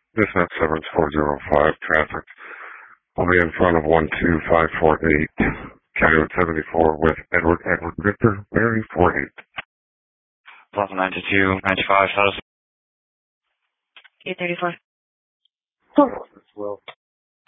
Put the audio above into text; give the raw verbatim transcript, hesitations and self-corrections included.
Dispatch seven four zero five, traffic. I'll be in front of one two five four eight, County Road seventy-four with Edward Edward Victor, Mary four eight. Plaza ninety-two, ninety-five, status. eight thirty-four. Oh, well.